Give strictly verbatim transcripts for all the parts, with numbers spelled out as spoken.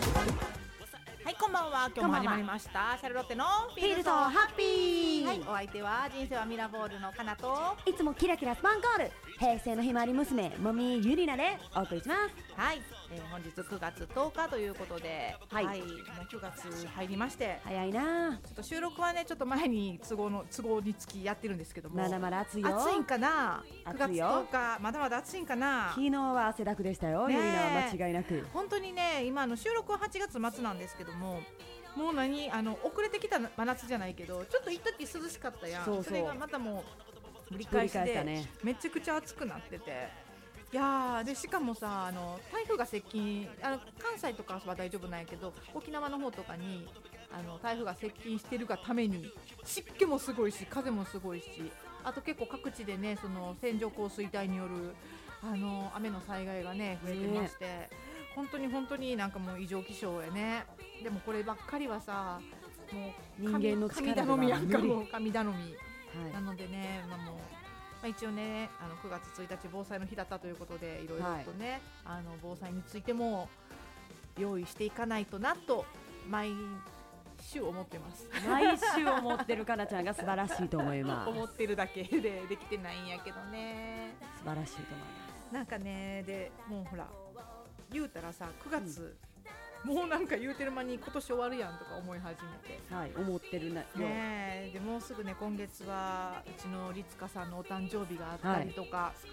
はい、こんばんは。今日も始まりましたシャルロッテのフィールドハッピー、 はい、お相手は人生はミラボールのかなと、 いつもキラキラスパンコール平成のひまわり娘もみゆりなでお送りします。 はい、えー、本日くがつとおかということで、 はい、 はい、もうくがつ入りまして、 早いな。 ちょっと収録はねちょっと前に都合の都合につきやってるんですけども、 まだまだ暑いよ。 暑いんかな。くがつ暑いよ。 とおかまだまだ暑いんかな。 昨日は汗だくでしたよ、 ね、 ゆりなは間違いなく。 本当にね、今の収録ははちがつまつなんですけども、もう何あの遅れてきた真夏じゃないけど、ちょっと一時涼しかったやん。 そうそう、 それがまたもうぶり返しで、 ね、 めちゃくちゃ暑くなってて、いやーでしかもさ、あの台風が接近、あの関西とかは大丈夫なんやけど、沖縄の方とかにあの台風が接近してるがために湿気もすごいし風もすごいし、あと結構各地でねその線状降水帯によるあの雨の災害がね増えてまして、ね、本当に本当になんかもう異常気象やね。でもこればっかりはさ、もう人間の力が神頼みやんか、もう神頼み、 はい、 なのでね、まあ、もう、まあ、一応ねあのくがつついたち防災の日だったということで、いろいろとね、はい、あの防災についても用意していかないとなと毎週思ってます。 毎週思ってるかなちゃんが素晴らしいと思います。 思ってるだけでできてないんやけどね。 素晴らしいと思います。 なんかね、でもうほら言うたらさくがつ、うん、もうなんか言うてる間に今年終わるやんとか思い始めて、 はい、思ってるなよ、 ね、でもうすぐね今月はうちの律香さんのお誕生日があったりとか、はい、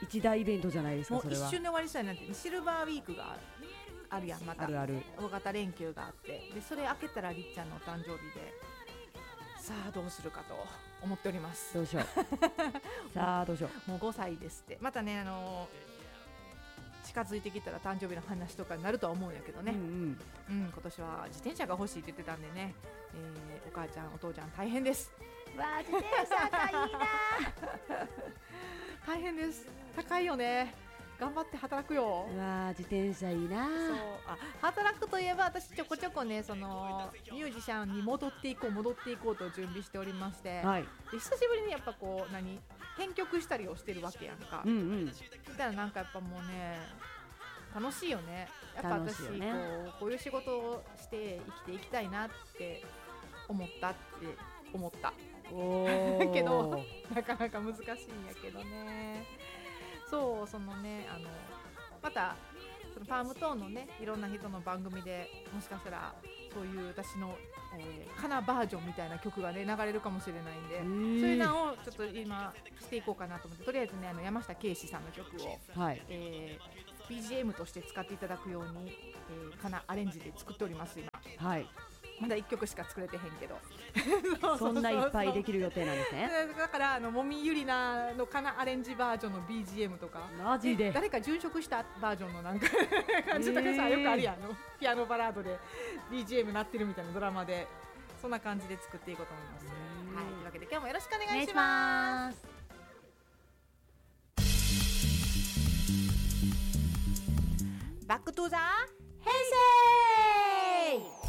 一大イベントじゃないですか。 もうそれは一瞬で終わりそうになって、シルバーウィークがあるやん、またあるある大型連休があって、でそれ明けたらりっちゃんのお誕生日で、さあどうするかと思っております。 どうしようさあどうしよう。 もうごさいですって。またね、あのー、近づいてきたら誕生日の話とかになるとは思うんやけどね、うんうん、うん、今年は自転車が欲しいって言ってたんでね、えー、お母ちゃんお父ちゃん大変です。 わあ自転車高いな大変です。高いよね。頑張って働くよ。 うわ自転車いいな。 そう、あ、働くといえば私ちょこちょこねそのミュージシャンに戻っていこう戻っていこうと準備しておりまして、はい、で久しぶりにやっぱこう何編曲したりをしてるわけやんか、うんうん、そしたらなんかやっぱもうね楽しいよね。やっぱ私、ね、こう、こういう仕事をして生きていきたいなって思ったって思ったおけどなかなか難しいんやけどね。そう、そのね、あのまたそのパームトーンのねいろんな人の番組でもしかしたらそういう私の、えー、カナバージョンみたいな曲がね流れるかもしれないんで、そういうのをちょっと今していこうかなと思って、とりあえずねあの山下圭史さんの曲を、はい、えー、ビージーエム として使っていただくように、えー、カナアレンジで作っております今。はい、まだいっきょくしか作れてへんけどそんないっぱいできる予定なんですね。 だからあのもみゆりなのカナアレンジバージョンの ビージーエム とかマジで誰か殉職したバージョンのなんか感じとかさ、よくあるやんのピアノバラードで ビージーエム 鳴ってるみたいなドラマで、そんな感じで作っていこうと思います。はい、というわけで今日もよろしくお願いします。バックトゥザ平成。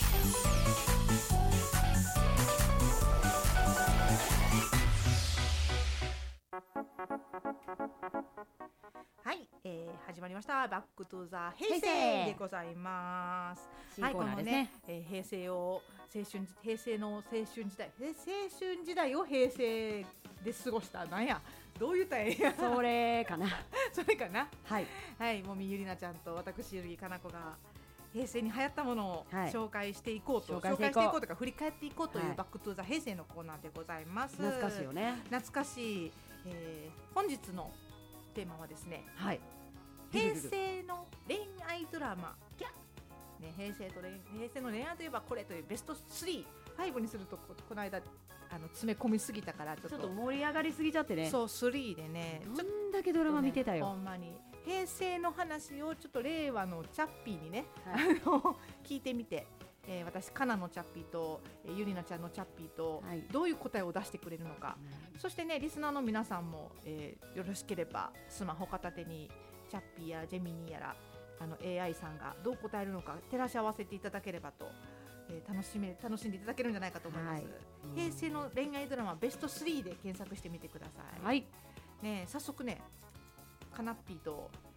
はい、えー、始まりましたバックトゥザ平成でございます。 はい、このね、 えー、平成を青春平成の青春時代青春時代を平成で過ごした、なんやどう言ったらいいやそれかなそれかな。 はいはい、もみゆりなちゃんと私ゆりかなこが平成に流行ったものを紹介していこうと、はい、紹介していこうとか振り返っていこうという、はい、バックトゥザ平成のコーナーでございます。 懐かしいよね。 懐かしい、えー、本日のテーマはですね、 はい、 平成の恋愛ドラマ、ね、平成と平成の恋愛といえばこれというベストスリー、ごにすると こ, この間あの詰め込みすぎたからちょっと、 ちょっと盛り上がりすぎちゃってね。 そうスリーでね、 どんだけドラマ見てたよ、 ね、ほんまに平成の話をちょっと令和のチャッピーにね、はい、あの聞いてみて、えー、私カナのチャッピーと、えー、ゆりなちゃんのチャッピーと、はい、どういう答えを出してくれるのか、うん、そしてねリスナーの皆さんも、えー、よろしければスマホ片手にチャッピーやジェミニーやらあの エーアイ さんがどう答えるのか照らし合わせていただければと、えー、楽しめ楽しんでいただけるんじゃないかと思います、はい、平成の恋愛ドラマベストスリーで検索してみてください。はい、ね、早速ねカナッピーと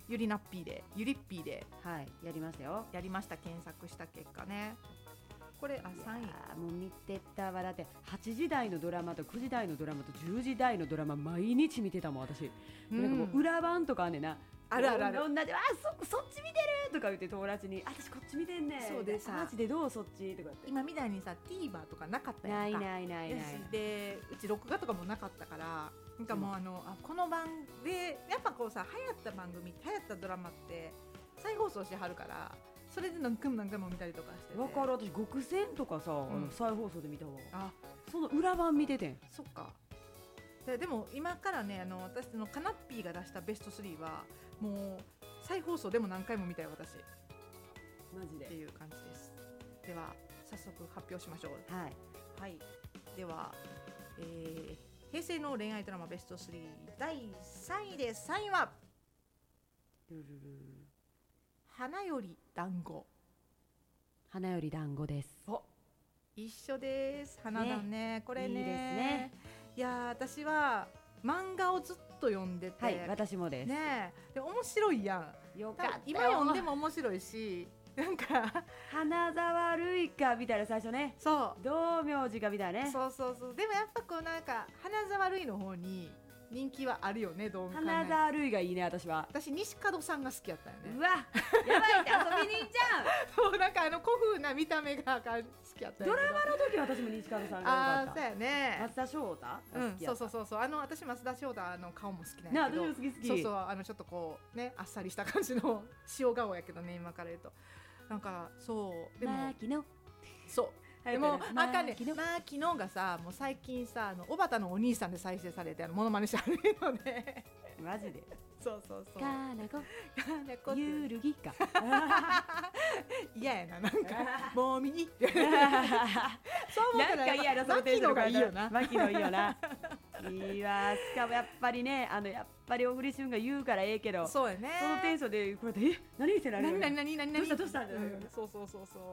ゆりなっぴーでゆりっぴーではいやりましたよ。 やりました。検索した結果ね、これあさんいもう見てたわ。だってはちじ台のドラマとくじ台のドラマとじゅうじ台のドラマ毎日見てたもん私、うん、なんかもう裏番とかあんねんな、 あるあるある、 同じ、あ、そ、そっち見てるとか言って友達に、私こっち見てんねん、 そうでさ、 マジでどうそっちとかって、 今みたいにさ TVer とかなかったやんか。 ないないないない。 でうち録画とかもなかったから、なんかもうあの、あこの番でやっぱこうさ、流行った番組流行ったドラマって再放送してはるから、それで何回も何回も見たりとかしてて。 わかる。私極戦とかさ、 うん、 あの再放送で見たわ。 あ、 その裏番見ててん。 そっか。で, でも今からね、あの私のカナッピーが出したベストスリーはもう再放送でも何回も見たよ私。 マジでっていう感じです。では早速発表しましょう。 はい、 はい、では、えー、平成の恋愛ドラマベストスリーだいさんいです。さんいはルルル花より団子。 花より団子です。 お、一緒です。花だ ね, ねこれね、 いいですね。 いや私は漫画をずっと読んでて、 はい、私もです。 ねで面白いやん。 よかったよ。 今読んでも面白いし、なんか花沢類かみたいな最初ね。 そう道明寺かみたいなね。 そうそうそう。でもやっぱこうなんか花沢類の方に人気はあるよね。どう花沢類がいいね私は。 私西門さんが好きやったよね。 うわやばいって遊び人じゃんそうなんかあの古風な見た目が好きやったよ。 ドラマの時私も西門さんが良かった。 ああそうやね。 松田翔太、 うん、そうそうそうそう。あの私松田翔太の顔も好きなんなやけど、 私も好き好き。 そうそう、あのちょっとこうねあっさりした感じの塩顔やけどね、今から言うとなんかそうでも牧野そうでもあかんね、牧野がさもう最近さあの小畑のお兄さんで再生されてあのモノマネしてあるのでマジでそうそうそう。 かなこかなこゆるぎか嫌やな、なんかもみにそう思ったら嫌な牧野がいいよな。 牧野いいよないいわ。しかもやっぱりね、あのやっぱり小栗旬が言うからええけど、 そうやね。 そのテンションでこうやってえ何してられる何何何何どうしたどうした、うん、 そうそうそうそう。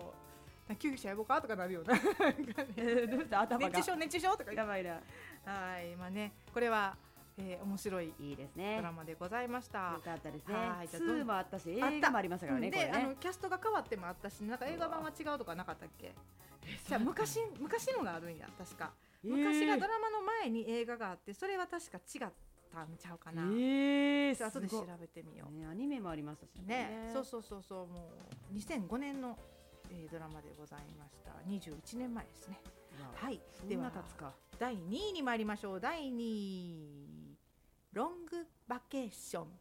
救急車呼ぼうかとかなるよな。 どうした頭が熱中症熱中症とかやばいな。 はい、まあねこれは、えー、面白いいいですねドラマでございました。 よかったですね。 はい、 ツーもあったし映画もありましたからね。 で、 これね、 あのキャストが変わってもあったし、なんか映画版は違うとかなかったっけ？じゃあ昔昔のがあるんや確か。昔がドラマの前に映画があって、それは確か違ったんちゃうかな。 えー、 じゃあ後で調べてみよう。 ね、アニメもありましたしね。 ね、そうそうそうそう、もうにせんごねんの、えー、ドラマでございました。にじゅういちねんまえですね。はい。ではだいにいに参りましょう。だいにい、ロングバケーション。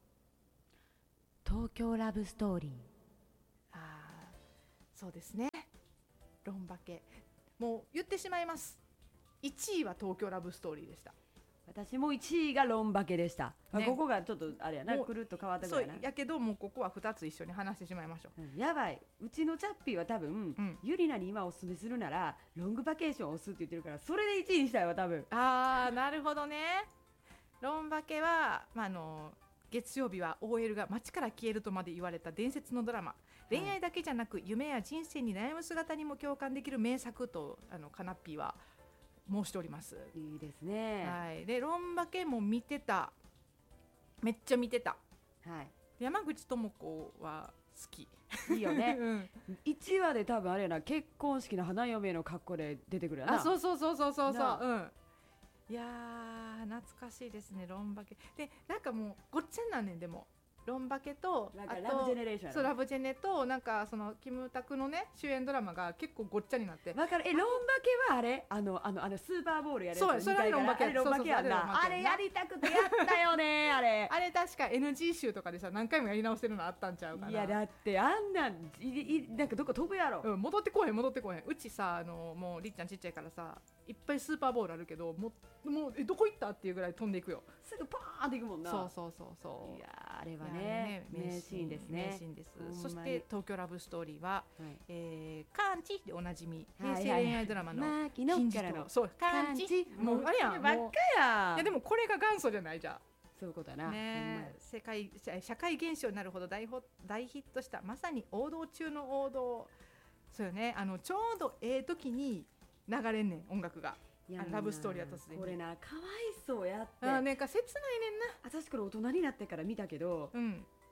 東京ラブストーリー。 ああ、そうですね。ロンバケ。もう言ってしまいます。いちいは東京ラブストーリーでした。 私もいちいがロンバケでした、ね、ここがちょっとあれやな、くるっと変わったぐらいな。 そうやけどもうここはふたつ一緒に話してしまいましょう、 うん、やばい。うちのチャッピーは多分、うん、ゆりなに今おすすめするならロングバケーションを押すって言ってるから、それでいちいにしたいわ多分。 あーなるほどね。ロンバケは、まあ、あの月曜日は オーエル が街から消えるとまで言われた伝説のドラマ、恋愛だけじゃなく夢や人生に悩む姿にも共感できる名作とあのカナッピーは申しております。 いいですね。 はい、でロンバケも見てた。めっちゃ見てた。 はい、 山口智子は好き。 いいよね、 うん、 いちわで多分あれやな、結婚式の花嫁の格好で出てくるやな。 あ、そうそうそうそうそうそう、うん、いやー懐かしいですねロンバケで。なんかもうごっちゃになんねん。でもロンバケとなんかラブジェネレーションやろ。 そうラブジェネとなんかそのキムタクのね主演ドラマが結構ごっちゃになって。 わかる。えロンバケはあれあのあのあのスーパーボールやるやつ。 そうそれはロンバケ。 あれロンバケやんな。あれやりたくてやったよねあれ。 あれ確か エヌジー 集とかでさ何回もやり直してるのあったんちゃうかな。 いやだってあんなんいいなんかどこ飛ぶやろ、 うん、戻ってこへん戻ってこへん。うちさあのもうりっちゃんちっちゃいからさいっぱいスーパーボールあるけどももうえどこ行ったっていうぐらい飛んでいくよ。 すぐパーンっていくもんな。 そうそうそうそう。 いやあれはね名シーンですね。 名シーンです。そして東京ラブストーリーは、はい、えー、カンチでおなじみ平成恋愛ドラマの金字塔。 そうカンチもうあれやんばっかや。 いやでもこれが元祖じゃないじゃん。 そういうことだな、 ね、世界社会現象になるほど 大, 大ヒットしたまさに王道中の王道。そうよね。あのちょうどええ時に流れんねん音楽が。ラブストーリーは突然これなかわいそうやって。 あなんか切ないねんな。 私これ大人になってから見たけど、 うん、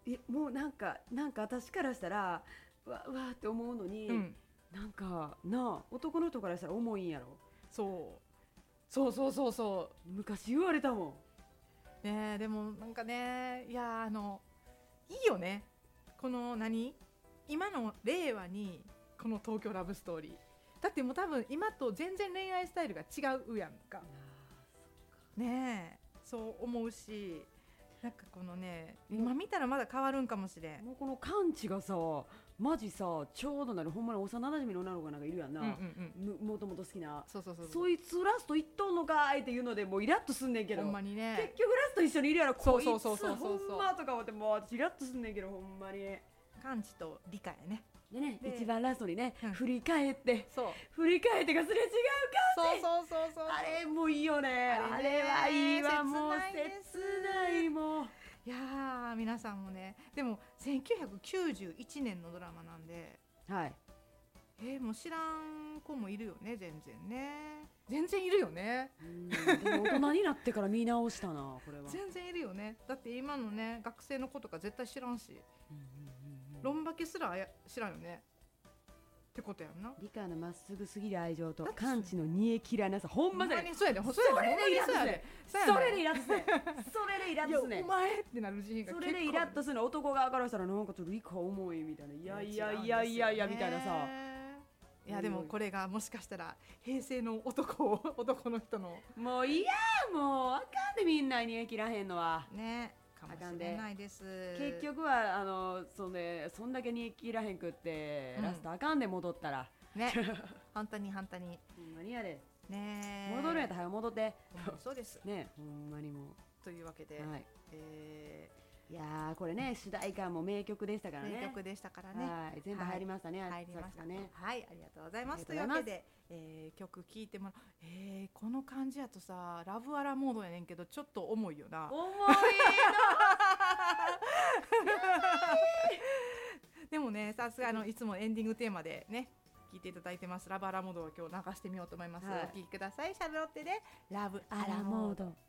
いもうなんかなんか私からしたらわわーって思うのに、うん、なんかなあ男の人からしたら重いんやろ。 そうそうそうそうそう、 昔言われたもんね。でもなんかね、いやあのいいよね、この何今の令和にこの東京ラブストーリーだってもう多分今と全然恋愛スタイルが違うやんかねえ、そう思うし、なんかこのね今見たらまだ変わるんかもしれん。 もうこのカンチがさマジさちょうどなるほんまに幼馴染の女の子なんかいるやんな、うんうんうん、もともと好きな、 そうそうそうそう、 そいつラストいっとんのかいっていうのでもうイラッとすんねんけど、 ほんまにね、 結局ラスト一緒にいるやろこいつそうそうそうそうほんまとか思ってもう私イラッとすんねんけど、ほんまにカンチと理解やね。 でね、一番ラストにね、 うん、 振り返ってそう振り返ってがすれ違うかって、 そうそうそうそう、 あれもいいよね、あれ、ね、あれはいいわ、もう切ないもう。 いやー皆さんもね、でもせんきゅうひゃくきゅうじゅういちねんのドラマなんで、 はい、 えー、もう知らん子もいるよね、全然ね、全然いるよね。 うんでも大人になってから見直したなこれは。 全然いるよね、だって今のね学生の子とか絶対知らんし、うんうんうんうん、ロンバケすら知らんよねってことやんな。 理科のまっすぐすぎる愛情とカンチの煮え切らなさ、ほんまだね、 そうやで、 それでイラッとすね、それでイラッとすね、それでイラッとすね、 お前ってなる自信がそれでイラッとするの、男側からしたらなんかちょっと理科重いみたいな、いやいやいやいやいやみたいなさ。 いやでもこれがもしかしたら平成の男を男の人のもういやもうあかんで、みんな煮え切らへんのはねかもしれないです。 結局はあの そ, ね、そんだけ煮え切らへんくって、うん、ラストあかんで戻ったらね本当に本当にほんまにやでね、 戻るんやったら早戻って、 うん、そうですね、ほんまにもうというわけで、はい、えーいやーこれね主題歌も名曲でしたからね、 名曲でしたからね、 はい、全部入りましたね、 はい、入りましたね、 はい、ありがとうございます。というわけで、えー、曲聴いてもらう、えー、この感じやとさラブアラモードやねんけどちょっと重いよな、 重いなでもねさすがのいつもエンディングテーマでね聴いていただいてますラブアラモードを今日流してみようと思います、はい、お聴きください。シャルロッテでラブアラモード。